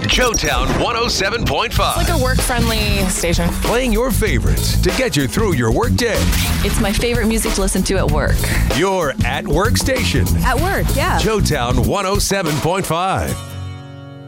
Joetown 107.5. Like a work-friendly station. Playing your favorites to get you through your workday. It's my favorite music to listen to at work. Your at-work station. At work, yeah. Joetown 107.5.